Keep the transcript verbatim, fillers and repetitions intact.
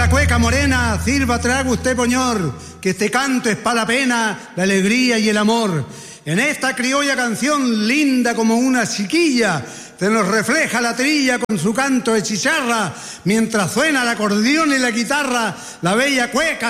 la cueca morena, sirva trago usted, poñor, que este canto es pa' la pena, la alegría y el amor. En esta criolla canción, linda como una chiquilla, se nos refleja la trilla con su canto de chicharra, mientras suena el acordeón y la guitarra, la bella cueca